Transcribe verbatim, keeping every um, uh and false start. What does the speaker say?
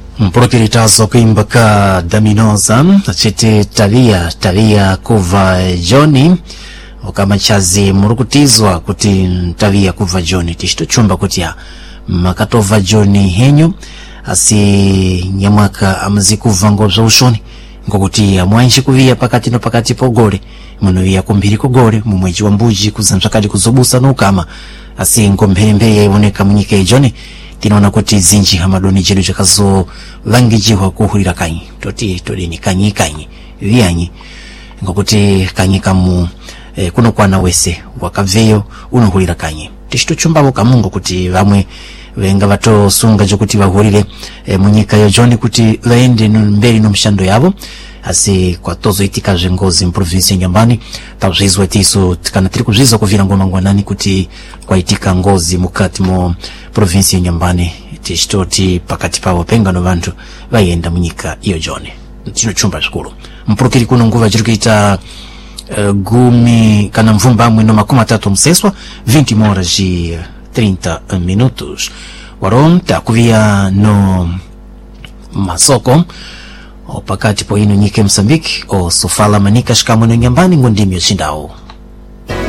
Mpurukiritazo kuimbaka Daminoza chete talia talia kuva Johnny okamachazi murukutizwa kuti tavia kuva Johnny tishito chumba kutia makatova Johnny henyo asi nyamaka amazikuva ngobza ushoni ngokuti amwanji kuvia pakati no pakati pogore munovia kumbiri kogore mumweji wa mbuji kuzamshakadi kuzobusa no kama asi ngombere mbere yaiboneka munyike Johnny tinaona kuti zinji hamadoni jedu chakazo langiji wa kuhurira kanyi toti todi ni kanyi kanyi vianyi ngokuti kanyi kamu eh, kuno kwa na wese wakaveyo unohurira kanyi tishito chumba boka mungu kuti vamwe wenga vato sunga jokuti vahurire eh, munyika yo Johnny kuti laende mberi no mshando yabo asi kwa tozo itika jengozi mprovinsi Nyambani tawzizwa tiso tikana tiri kuzizwa kuvira ngoma ngwanani kuti kwa itika ngozi mukati mo provinsi Nyambani tishitoti pakati pawo penga no vantu vayenda munyika iyo Johnny tino chumba chikuru mpurukiri kuno nguva jirukita uh, gumi kana mvumba amwe no makumi atatu mseswa vinte horas e trinta minutos waronta kuvia no masoko o pakati po ino nyike Msambiki o sofala manika shikamu no Nyambani ngondimi yoshindao.